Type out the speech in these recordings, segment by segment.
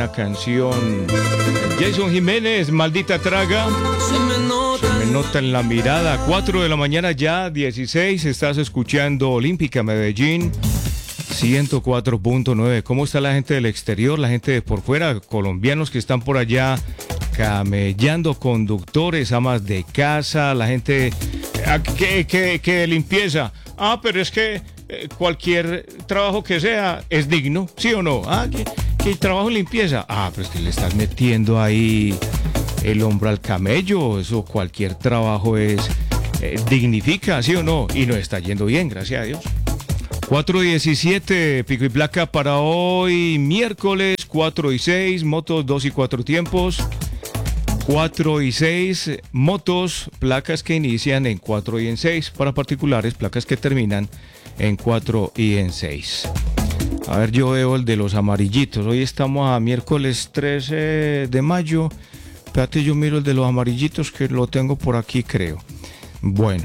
buena canción. Jason Jiménez, Maldita Traga. Se me nota en la mirada. 4 de la mañana ya, 16. Estás escuchando Olímpica Medellín 104.9. ¿Cómo está la gente del exterior, la gente de por fuera? Colombianos que están por allá camellando, conductores, amas de casa, la gente que limpieza. Pero es que cualquier trabajo que sea es digno, ¿sí o no? Que trabajo en limpieza. Pero es que le estás metiendo ahí el hombro al camello. Eso, cualquier trabajo dignifica, ¿sí o no? Y nos está yendo bien, gracias a Dios. 4:17, pico y placa para hoy, miércoles. 4:06, motos 2 y 4 tiempos. 4:06, motos, placas que inician en 4 y en 6. Para particulares, placas que terminan en 4 y en 6. A ver, yo veo el de los amarillitos. Hoy estamos a miércoles 13 de mayo. Espérate, yo miro el de los amarillitos, que lo tengo por aquí, creo. Bueno.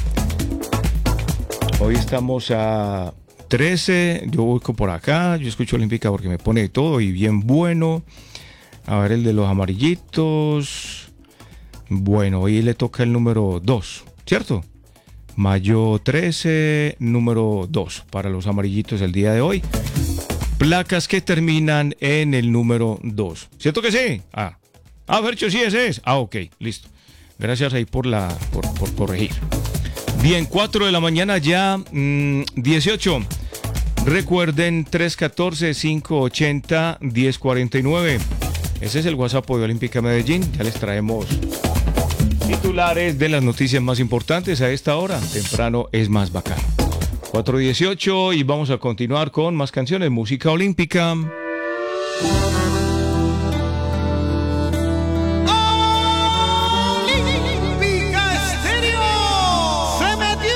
Hoy estamos a 13. Yo busco por acá. Yo escucho Olímpica porque me pone todo y bien bueno. A ver, el de los amarillitos. Bueno, hoy le toca el número 2, ¿cierto? Mayo 13, número 2 para los amarillitos el día de hoy. Placas que terminan en el número 2. ¿Cierto que sí? Fercho, sí, ese es. Ok, listo. Gracias ahí por corregir. Bien, 4 de la mañana ya, 18. Recuerden, 314-580-1049. Ese es el WhatsApp de Olímpica Medellín. Ya les traemos titulares de las noticias más importantes a esta hora. Temprano es más bacano. 4:18 y vamos a continuar con más canciones. Música olímpica.